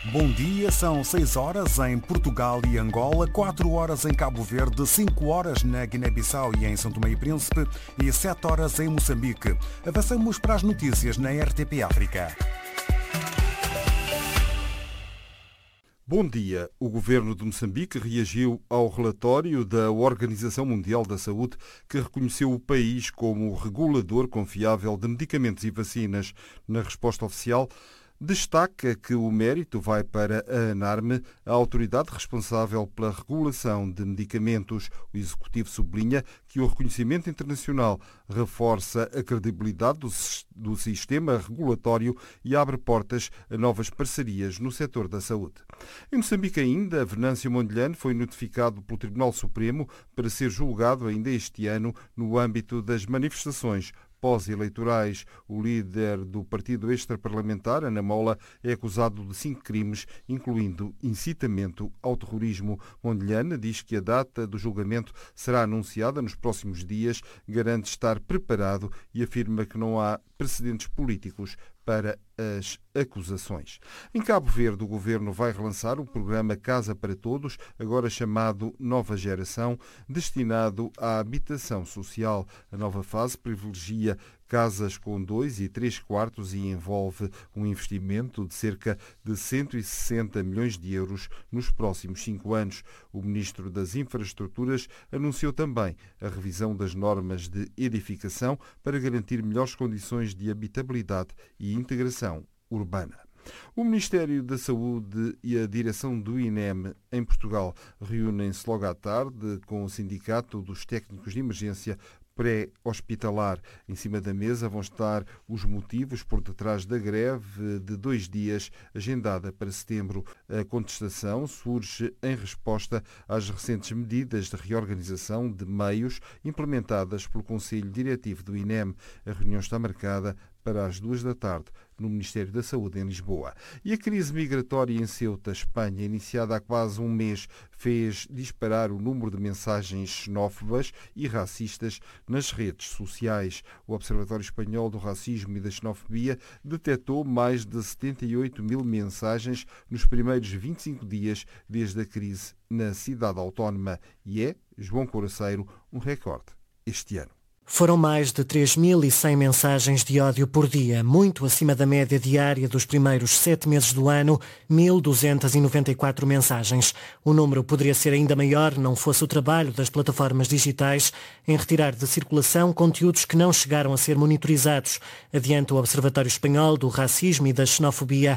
Bom dia, são 6 horas em Portugal e Angola, 4 horas em Cabo Verde, 5 horas na Guiné-Bissau e em São Tomé e Príncipe e 7 horas em Moçambique. Avançamos para as notícias na RTP África. Bom dia. O governo de Moçambique reagiu ao relatório da Organização Mundial da Saúde, que reconheceu o país como regulador confiável de medicamentos e vacinas. Na resposta oficial, destaca que o mérito vai para a ANARME, a autoridade responsável pela regulação de medicamentos. O Executivo sublinha que o reconhecimento internacional reforça a credibilidade do sistema regulatório e abre portas a novas parcerias no setor da saúde. Em Moçambique ainda, Venâncio Mondlane foi notificado pelo Tribunal Supremo para ser julgado ainda este ano no âmbito das manifestações pós-eleitorais. O líder do partido extraparlamentar, Ana Mola, é acusado de 5 crimes, incluindo incitamento ao terrorismo. Mondlane diz que a data do julgamento será anunciada nos próximos dias, garante estar preparado e afirma que não há precedentes políticos para as acusações. Em Cabo Verde, o governo vai relançar o programa Casa para Todos, agora chamado Nova Geração, destinado à habitação social. A nova fase privilegia casas com 2 e 3 quartos e envolve um investimento de cerca de 160 milhões de euros nos próximos 5 anos. O ministro das Infraestruturas anunciou também a revisão das normas de edificação para garantir melhores condições de habitabilidade e integração urbana. O Ministério da Saúde e a direção do INEM em Portugal reúnem-se logo à tarde com o Sindicato dos Técnicos de Emergência pré-hospitalar. Em cima da mesa vão estar os motivos por detrás da greve de 2 dias agendada para setembro. A contestação surge em resposta às recentes medidas de reorganização de meios implementadas pelo Conselho Diretivo do INEM. A reunião está marcada para as 2 da tarde no Ministério da Saúde em Lisboa. E a crise migratória em Ceuta, Espanha, iniciada há quase um mês, fez disparar o número de mensagens xenófobas e racistas nas redes sociais. O Observatório Espanhol do Racismo e da Xenofobia detectou mais de 78 mil mensagens nos primeiros 25 dias desde a crise na cidade autónoma. E é, João Coraceiro, um recorde este ano. Foram mais de 3.100 mensagens de ódio por dia, muito acima da média diária dos primeiros 7 meses do ano, 1.294 mensagens. O número poderia ser ainda maior, não fosse o trabalho das plataformas digitais em retirar de circulação conteúdos que não chegaram a ser monitorizados. Adianta o Observatório Espanhol do Racismo e da Xenofobia.